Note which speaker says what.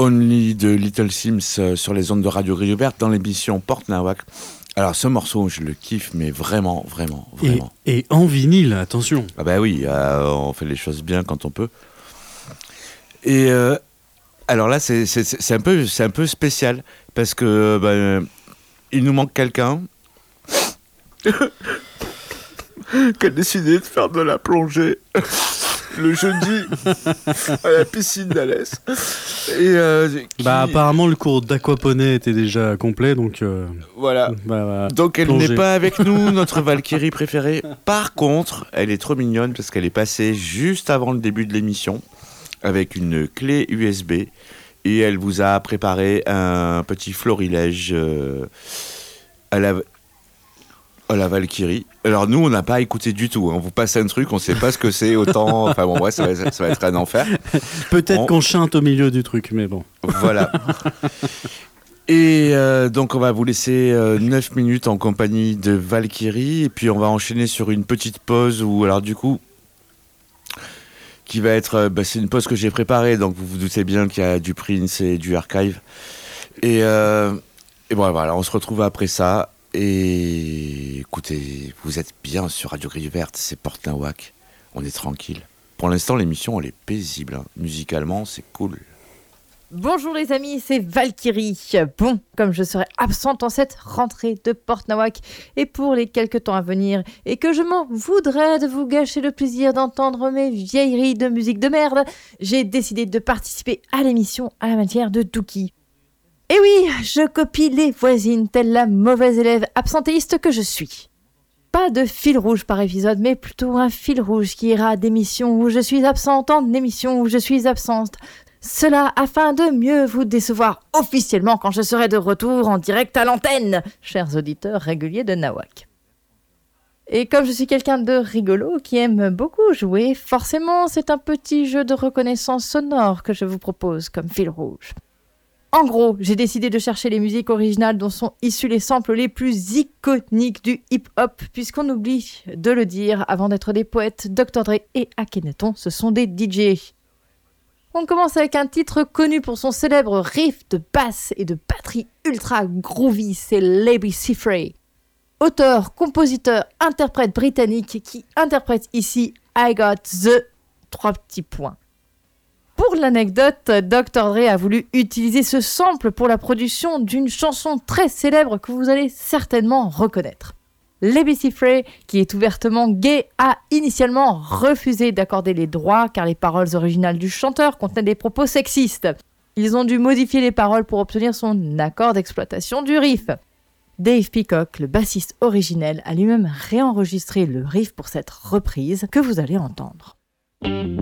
Speaker 1: Only de Little Sims sur les ondes de Radio Grise Verte dans l'émission Porte Nawak. Alors ce morceau, je le kiffe, mais vraiment.
Speaker 2: Et en vinyle, attention.
Speaker 1: Ah bah oui, on fait les choses bien quand on peut. Et alors là, c'est un peu spécial parce que il nous manque quelqu'un qui a décidé de faire de la plongée le jeudi à la piscine d'Alès. Et
Speaker 2: apparemment le cours d'aquaponie était déjà complet, donc
Speaker 1: voilà. Donc elle n'est pas avec nous, notre Valkyrie préférée. Par contre, elle est trop mignonne parce qu'elle est passée juste avant le début de l'émission avec une clé USB et elle vous a préparé un petit florilège à la Valkyrie. Alors nous, on n'a pas écouté du tout. On vous passe un truc, on ne sait pas ce que c'est autant. Enfin bon, ouais, ça va être un enfer.
Speaker 2: Peut-être qu'on chante au milieu du truc, mais bon.
Speaker 1: Voilà. Et donc on va vous laisser 9 minutes en compagnie de Valkyrie. Et puis on va enchaîner sur une petite pause où, alors du coup, qui va être... c'est une pause que j'ai préparée. Donc vous vous doutez bien qu'il y a du Prince et du Archive. Et bon, voilà, on se retrouve après ça. Et écoutez, vous êtes bien sur Radio Grise Verte, c'est Porte Nawak, on est tranquille. Pour l'instant, l'émission, elle est paisible, hein. Musicalement, c'est cool.
Speaker 3: Bonjour les amis, c'est Valkyrie. Bon, comme je serai absente en cette rentrée de Porte Nawak et pour les quelques temps à venir, et que je m'en voudrais de vous gâcher le plaisir d'entendre mes vieilleries de musique de merde, j'ai décidé de participer à l'émission à la manière de Dookie. Et oui, je copie les voisines, telle la mauvaise élève absentéiste que je suis. Pas de fil rouge par épisode, mais plutôt un fil rouge qui ira d'émissions où je suis absente en émissions où je suis absente. Cela afin de mieux vous décevoir officiellement quand je serai de retour en direct à l'antenne, chers auditeurs réguliers de Nawak. Et comme je suis quelqu'un de rigolo qui aime beaucoup jouer, forcément c'est un petit jeu de reconnaissance sonore que je vous propose comme fil rouge. En gros, j'ai décidé de chercher les musiques originales dont sont issus les samples les plus iconiques du hip-hop, puisqu'on oublie de le dire, avant d'être des poètes, Dr. Dre et Akhenaton, ce sont des DJ. On commence avec un titre connu pour son célèbre riff de basse et de batterie ultra groovy, c'est Labi Siffre. Auteur, compositeur, interprète britannique qui interprète ici I Got The... 3 petits points. Pour l'anecdote, Dr. Dre a voulu utiliser ce sample pour la production d'une chanson très célèbre que vous allez certainement reconnaître. Labi Siffre, qui est ouvertement gay, a initialement refusé d'accorder les droits car les paroles originales du chanteur contenaient des propos sexistes. Ils ont dû modifier les paroles pour obtenir son accord d'exploitation du riff. Dave Peacock, le bassiste originel, a lui-même réenregistré le riff pour cette reprise que vous allez entendre.